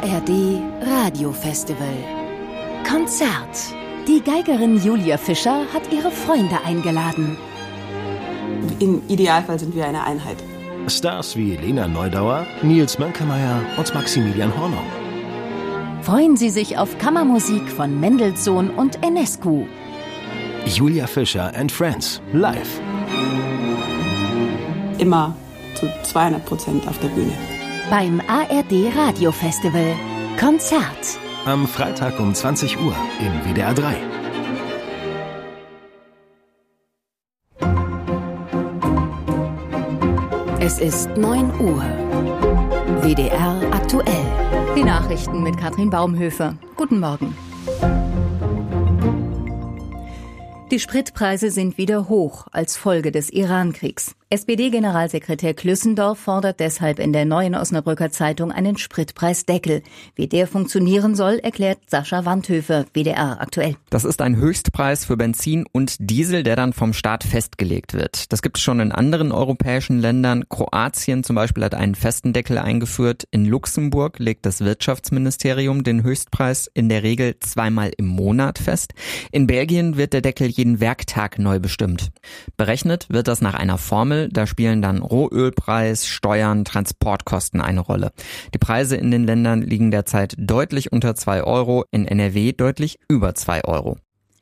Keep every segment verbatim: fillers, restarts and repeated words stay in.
R D Radiofestival. Konzert. Die Geigerin Julia Fischer hat ihre Freunde eingeladen. Im Idealfall sind wir eine Einheit. Stars wie Lena Neudauer, Nils Mönkemeyer und Maximilian Hornung. Freuen Sie sich auf Kammermusik von Mendelssohn und Enescu. Julia Fischer and Friends, live. Immer zu zweihundert Prozent auf der Bühne. Beim A R D Radiofestival. Konzert. Am Freitag um zwanzig Uhr im W D R drei. Es ist neun Uhr. W D R aktuell. Die Nachrichten mit Katrin Baumhöfer. Guten Morgen. Die Spritpreise sind wieder hoch als Folge des Iran-Kriegs. S P D-Generalsekretär Klüssendorf fordert deshalb in der Neuen Osnabrücker Zeitung einen Spritpreisdeckel. Wie der funktionieren soll, erklärt Sascha Wandhöfer, W D R aktuell. Das ist ein Höchstpreis für Benzin und Diesel, der dann vom Staat festgelegt wird. Das gibt es schon in anderen europäischen Ländern. Kroatien zum Beispiel hat einen festen Deckel eingeführt. In Luxemburg legt das Wirtschaftsministerium den Höchstpreis in der Regel zweimal im Monat fest. In Belgien wird der Deckel jeden Werktag neu bestimmt. Berechnet wird das nach einer Formel. Da spielen dann Rohölpreis, Steuern, Transportkosten eine Rolle. Die Preise in den Ländern liegen derzeit deutlich unter zwei Euro, in N R W deutlich über zwei Euro.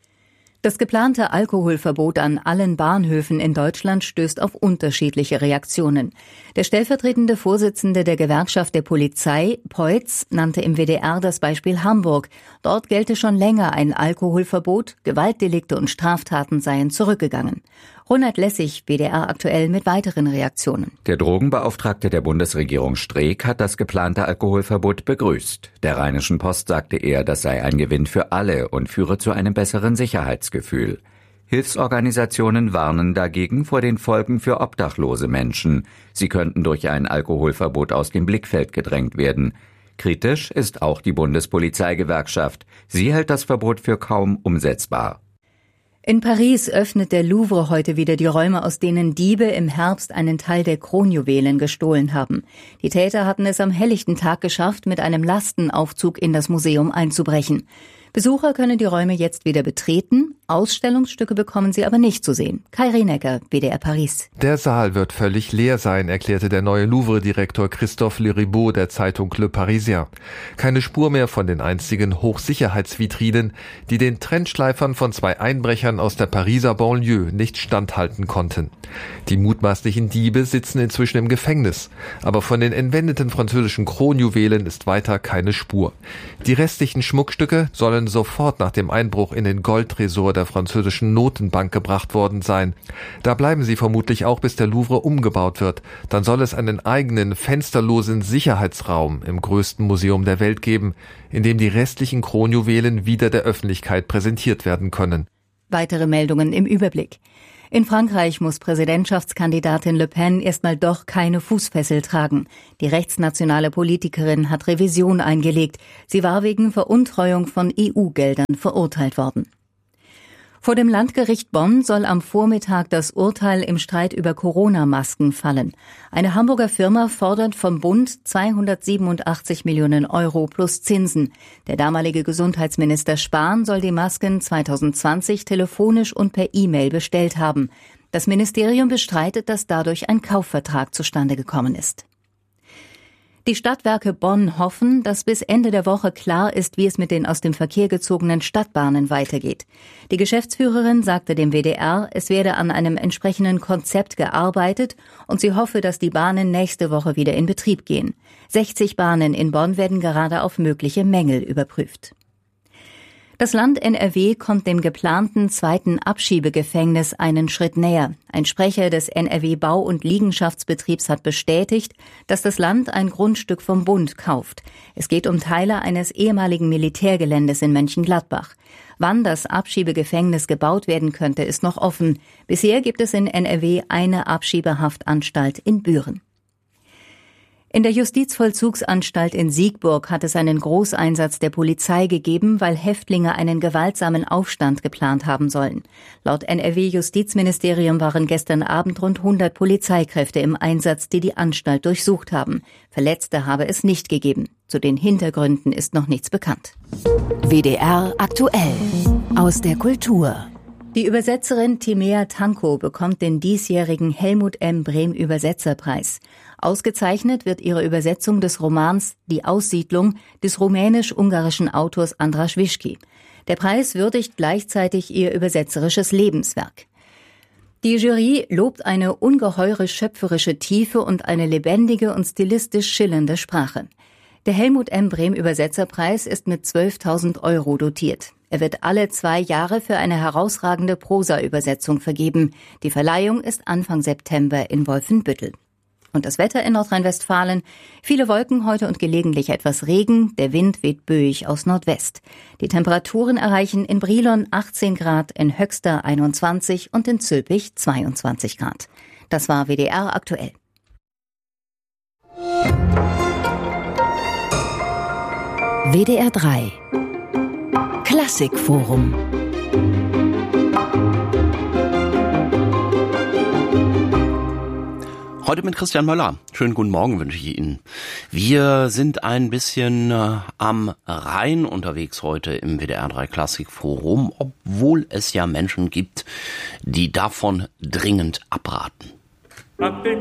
Das geplante Alkoholverbot an allen Bahnhöfen in Deutschland stößt auf unterschiedliche Reaktionen. Der stellvertretende Vorsitzende der Gewerkschaft der Polizei, Peutz, nannte im W D R das Beispiel Hamburg. Dort gelte schon länger ein Alkoholverbot, Gewaltdelikte und Straftaten seien zurückgegangen. Ronald Lessig, W D R aktuell mit weiteren Reaktionen. Der Drogenbeauftragte der Bundesregierung Streeck hat das geplante Alkoholverbot begrüßt. Der Rheinischen Post sagte er, das sei ein Gewinn für alle und führe zu einem besseren Sicherheitsgefühl. Hilfsorganisationen warnen dagegen vor den Folgen für obdachlose Menschen. Sie könnten durch ein Alkoholverbot aus dem Blickfeld gedrängt werden. Kritisch ist auch die Bundespolizeigewerkschaft. Sie hält das Verbot für kaum umsetzbar. In Paris öffnet der Louvre heute wieder die Räume, aus denen Diebe im Herbst einen Teil der Kronjuwelen gestohlen haben. Die Täter hatten es am helllichten Tag geschafft, mit einem Lastenaufzug in das Museum einzubrechen. Besucher können die Räume jetzt wieder betreten, Ausstellungsstücke bekommen sie aber nicht zu sehen. Kai Rienecker, W D R Paris. Der Saal wird völlig leer sein, erklärte der neue Louvre-Direktor Christophe Leribaud der Zeitung Le Parisien. Keine Spur mehr von den einstigen Hochsicherheitsvitrinen, die den Trendschleifern von zwei Einbrechern aus der Pariser Banlieue nicht standhalten konnten. Die mutmaßlichen Diebe sitzen inzwischen im Gefängnis, aber von den entwendeten französischen Kronjuwelen ist weiter keine Spur. Die restlichen Schmuckstücke sollen sofort nach dem Einbruch in den Goldtresor der französischen Notenbank gebracht worden sein. Da bleiben sie vermutlich auch, bis der Louvre umgebaut wird. Dann soll es einen eigenen, fensterlosen Sicherheitsraum im größten Museum der Welt geben, in dem die restlichen Kronjuwelen wieder der Öffentlichkeit präsentiert werden können. Weitere Meldungen im Überblick. In Frankreich muss Präsidentschaftskandidatin Le Pen erstmal doch keine Fußfessel tragen. Die rechtsnationale Politikerin hat Revision eingelegt. Sie war wegen Veruntreuung von E U-Geldern verurteilt worden. Vor dem Landgericht Bonn soll am Vormittag das Urteil im Streit über Corona-Masken fallen. Eine Hamburger Firma fordert vom Bund zweihundertsiebenundachtzig Millionen Euro plus Zinsen. Der damalige Gesundheitsminister Spahn soll die Masken zweitausendzwanzig telefonisch und per E-Mail bestellt haben. Das Ministerium bestreitet, dass dadurch ein Kaufvertrag zustande gekommen ist. Die Stadtwerke Bonn hoffen, dass bis Ende der Woche klar ist, wie es mit den aus dem Verkehr gezogenen Stadtbahnen weitergeht. Die Geschäftsführerin sagte dem W D R, es werde an einem entsprechenden Konzept gearbeitet und sie hoffe, dass die Bahnen nächste Woche wieder in Betrieb gehen. sechzig Bahnen in Bonn werden gerade auf mögliche Mängel überprüft. Das Land N R W kommt dem geplanten zweiten Abschiebegefängnis einen Schritt näher. Ein Sprecher des N R W Bau- und Liegenschaftsbetriebs hat bestätigt, dass das Land ein Grundstück vom Bund kauft. Es geht um Teile eines ehemaligen Militärgeländes in Mönchengladbach. Wann das Abschiebegefängnis gebaut werden könnte, ist noch offen. Bisher gibt es in N R W eine Abschiebehaftanstalt in Büren. In der Justizvollzugsanstalt in Siegburg hat es einen Großeinsatz der Polizei gegeben, weil Häftlinge einen gewaltsamen Aufstand geplant haben sollen. Laut N R W-Justizministerium waren gestern Abend rund hundert Polizeikräfte im Einsatz, die die Anstalt durchsucht haben. Verletzte habe es nicht gegeben. Zu den Hintergründen ist noch nichts bekannt. W D R aktuell aus der Kultur. Die Übersetzerin Timea Tanko bekommt den diesjährigen Helmut M. Brehm Übersetzerpreis. Ausgezeichnet wird ihre Übersetzung des Romans Die Aussiedlung des rumänisch-ungarischen Autors Andras Vischki. Der Preis würdigt gleichzeitig ihr übersetzerisches Lebenswerk. Die Jury lobt eine ungeheure schöpferische Tiefe und eine lebendige und stilistisch schillernde Sprache. Der Helmut M. Brehm Übersetzerpreis ist mit zwölftausend Euro dotiert. Er wird alle zwei Jahre für eine herausragende Prosa-Übersetzung vergeben. Die Verleihung ist Anfang September in Wolfenbüttel. Und das Wetter in Nordrhein-Westfalen? Viele Wolken heute und gelegentlich etwas Regen. Der Wind weht böig aus Nordwest. Die Temperaturen erreichen in Brilon achtzehn Grad, in Höxter einundzwanzig und in Zülpich zweiundzwanzig Grad. Das war W D R aktuell. W D R drei Klassikforum. Heute mit Christian Möller. Schönen guten Morgen wünsche ich Ihnen. Wir sind ein bisschen äh, am Rhein unterwegs heute im W D R drei Klassikforum, obwohl es ja Menschen gibt, die davon dringend abraten. Ab in